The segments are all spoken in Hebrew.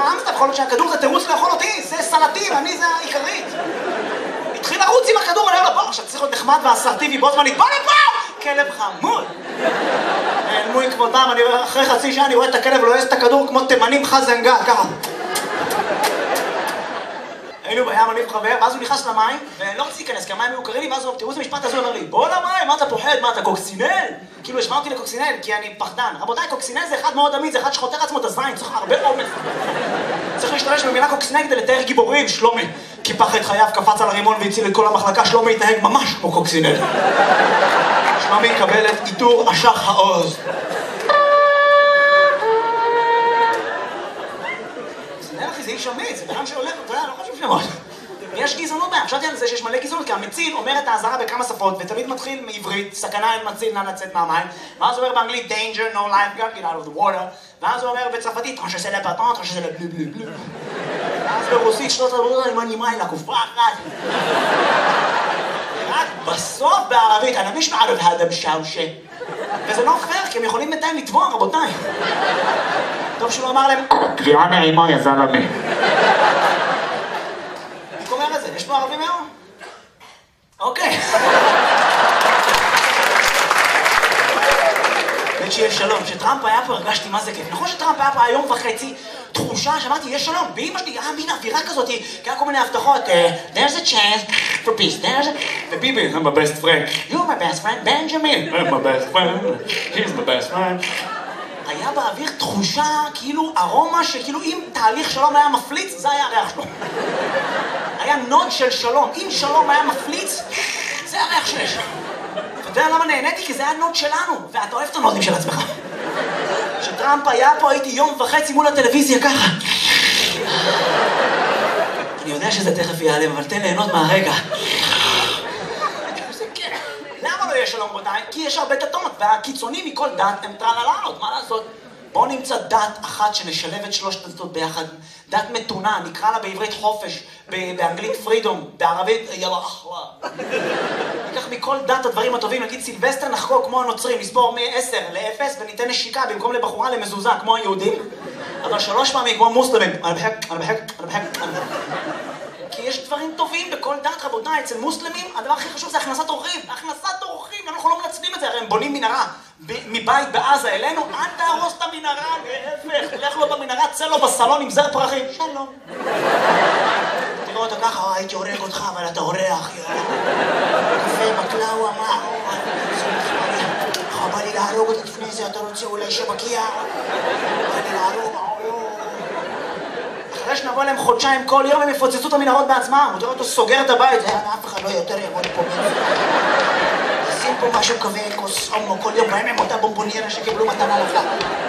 אמסטר, יכול להיות שהכדור זה תירוץ לאכול אותי, זה סלטים, אני זה העיקרית. התחיל לרוץ עם הכדור, אני אומר לו, בוא, עכשיו צריך להיות נחמד ואסרטיבי בו זמנית, בוא לפה! כלב חמוד. נעלמו עם כבודם, אני רואה, אחרי חצי שעה אני רואה את הכלב לועס את הכדור כמו תימנים חזנגל, ככה. היינו בים, אני וחבר, ואז הוא נכנס למים, ולא רציתי להיכנס, כי המים היו קרים לי, ואז הוא, תראו איזה משפט הזה, הוא אומר לי, בוא למים, מה אתה פוחד, מה אתה קוקסינל? כאילו השמע אותי לקוקסינל, כי אני פחדן. רבותיי, קוקסינל זה אחד מאוד עמיד, זה אחד שחותר עצמו את הזין, צריך הרבה אומץ. צריך להשתמש במילה קוקסינל כדי לתאר גיבורים, שלומי. קיפח את חייו, קפץ על הרימון והציל את כל המחלקה, שלומי התנהג ממש כמו קוקסינל. שלומי יקבל את עיטור אשח העוז. אחי, זה איש אמיץ, זה בן שהולך, אתה יודע, לא חשוב שמות. יש גזענות בהם, חשבתי על זה שיש מלא גזענות, כי המציל אומר את האזהרה בכמה שפות, ותמיד מתחיל מעברית, סכנה אין מציל, נא לצאת מהמים, ואז הוא אומר באנגלית, danger, no lifeguard, get out of the water, ואז הוא אומר בצרפתית, טרנשה זה לפטון, טרנשה זה לבלו בלו בלו. ואז ברוסית, שנות עבודה, עם אני מים לקופה אחת. רק בסוף בערבית, אני משמע עליו האדם שאושה. וזה לא פייר, כי הם יכולים בינתיים לתבוע, רבותיי. טוב שהוא אמר להם, תביעה נעימה, יא זלמה. אני קורא לזה, יש פה ערבים היום? אוקיי. וכשיש שלום, כשטראמפ היה פה הרגשתי מה זה כיף. נכון שטראמפ היה פה היום וחצי, תחושה שאמרתי, יש שלום. ואמא שלי, מין אווירה כזאת, כי היה כל מיני הבטחות, there's a chance for peace, there's a... וביבי, I'm my best friend. You're my best friend, Benjamin. I'm my best friend, he's my best friend. היה באוויר תחושה, כאילו ארומה שכאילו אם תהליך שלום היה מפליץ, זה היה הריח שלו. היה נוד של שלום. אם שלום היה מפליץ, זה הריח שיש. אתה יודע למה נהניתי? כי זה היה נוד שלנו, ואתה אוהב את הנודים של עצמך. כשטראמפ היה פה, הייתי יום וחצי מול הטלוויזיה ככה. אני יודע שזה תכף ייעלם, אבל תן ליהנות מהרגע. למה לא יש שלום רבותיי? כי יש הרבה דתות, והקיצונים מכל דת הם טרללות, מה לעשות? בואו נמצא דת אחת שנשלב את שלושת הדתות ביחד. דת מתונה, נקרא לה בעברית חופש, באנגלית פרידום, בערבית יאללה אחלה. ניקח מכל דת הדברים הטובים, נגיד סילבסטר נחגוג כמו הנוצרים, נסבור מ-10 ל-0 וניתן נשיקה במקום לבחורה למזוזה כמו היהודים, אבל 3 פעמים כמו מוסלמים. כי יש דברים טובים בכל דת, רבותיי. אצל מוסלמים הדבר הכי חשוב זה הכנסת אורחים. הכנסת אורחים, אנחנו לא מנצלים את זה, הרי הם בונים מנהרה מבית בעזה אלינו, אל תהרוס את המנהרה, להפך, לך לו במנהרה, צא לו בסלון עם זר פרחים. שלום. תראו אותה ככה, הייתי הורג אותך, אבל אתה אורח, קפה, בקלאווה, מה? בא לי להרוג אותי לפני זה, אתה רוצה אולי שבקיע? בא לי להרוג, אחרי שנבוא להם חודשיים כל יום הם יפוצצו את המנהרות בעצמם. הוא תראה אותו סוגר את הבית, אף אחד לא יותר יעבוד פה. שים פה משהו כזה, כוס הומו כל יום, בהם הם אותה בומבוניירה שקיבלו מתנה לחג.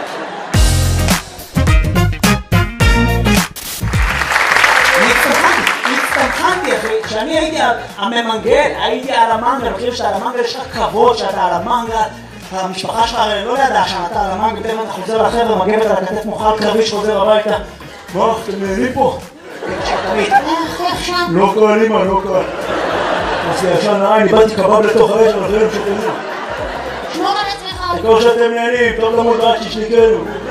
הצטמחנתי אחי, כשאני הייתי הממנגל, הייתי על המנגל, מכיר שאתה על המנגל, יש לך כבוד שאתה על המנגל, המשפחה שלך לא ידעה שאתה על המנגל, אתה חוזר לחבר'ה, מגבת על הכתף מוחל קרבי שחוזר הביתה. מה, אתם נהנים פה? לא קל, אמא, לא קל. עשי ישן העין, איבדתי קבב לתוך האש, אבל אחרים שתנו. שמור על עצמך. כמו שאתם נהנים, טוב למות רק ששניקנו.